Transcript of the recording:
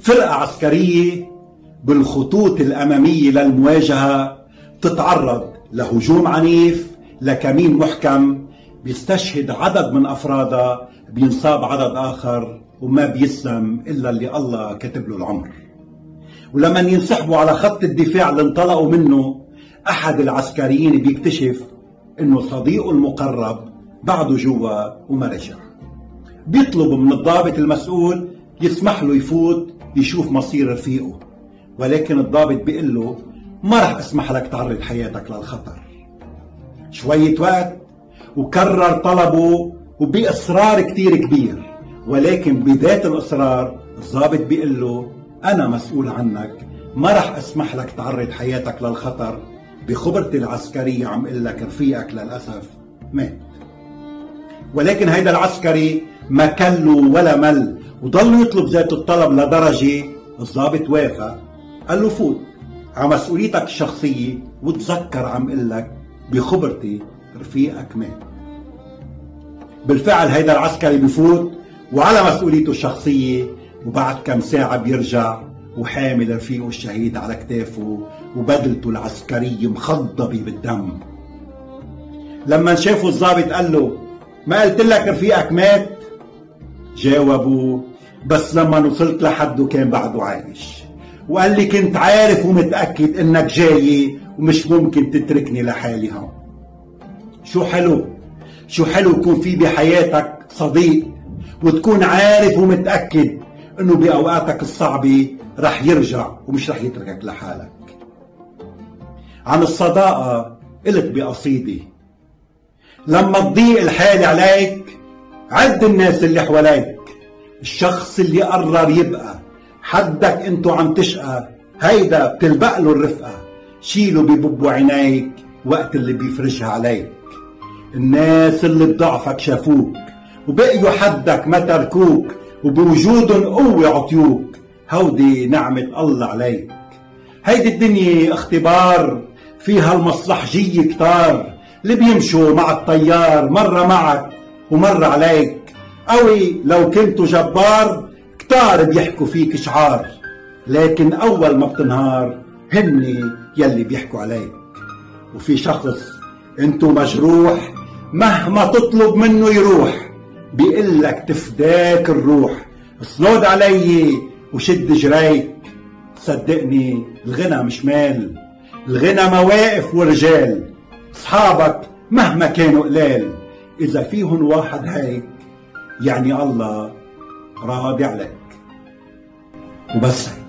فرقة عسكرية بالخطوط الأمامية للمواجهة تتعرض لهجوم عنيف لكمين محكم، بيستشهد عدد من أفرادها، بينصاب عدد آخر، وما بيسلم إلا اللي الله كتب له العمر. ولما ينسحبوا على خط الدفاع اللي انطلقوا منه، أحد العسكريين بيكتشف إنه صديقه المقرب بعده جوا وما رجع. بيطلب من الضابط المسؤول يسمح له يفوت يشوف مصير رفيقه، ولكن الضابط بيقول له ما رح اسمح لك تعرض حياتك للخطر. شوية وقت وكرر طلبه وبإصرار كتير كبير، ولكن بذات الإصرار الضابط بيقول له أنا مسؤول عنك، ما رح اسمح لك تعرض حياتك للخطر. بخبرتي العسكرية عم قل لك رفيقك للأسف مات. ولكن هيدا العسكري ما كله ولا مل، وضل يطلب ذات الطلب لدرجة الضابط وافق. قال له فوت على مسؤوليتك الشخصية، وتذكر عم قل لك بخبرتي رفيقك مات. بالفعل هيدا العسكري بفوت وعلى مسؤوليته الشخصية، وبعد كم ساعة بيرجع وحامل رفيقه الشهيد على كتافه وبدلته العسكرية مخضبة بالدم. لما شافوا الضابط قال له ما قلت لك رفيقك مات؟ جاوبوا بس لما وصلت لحده كان بعده عايش، وقال لي كنت عارف ومتأكد انك جاي ومش ممكن تتركني لحالي هون. شو حلو يكون في بحياتك صديق وتكون عارف ومتأكد انه بأوقاتك الصعبة رح يرجع ومش رح يتركك لحالك. عن الصداقة قلت بقصيدة: لما تضيق الحال عليك عد الناس اللي حواليك، الشخص اللي قرر يبقى حدك انتو عم تشقى هيدا بتلبق له الرفقة، شيله ببب عينيك وقت اللي بيفرجها عليك. الناس اللي بضعفك شافوك وبقيوا حدك ما تركوك، وبوجودن قوة عطيوك، هودي نعمة الله عليك. هيدي الدنيا اختبار فيها المصلحجية كتار، اللي بيمشوا مع الطيار مرة معك ومرة عليك. قوي لو كنتوا جبار كتار بيحكوا فيك شعار، لكن أول ما بتنهار هني يلي بيحكوا عليك. وفي شخص انتو مجروح مهما تطلب منه يروح، بيقلك تفداك الروح، صلود علي وشد جريك. صدقني الغنى مش مال، الغنى مواقف ورجال، اصحابك مهما كانوا قلال، اذا فيهن واحد هيك يعني الله راضي عليك. وبس.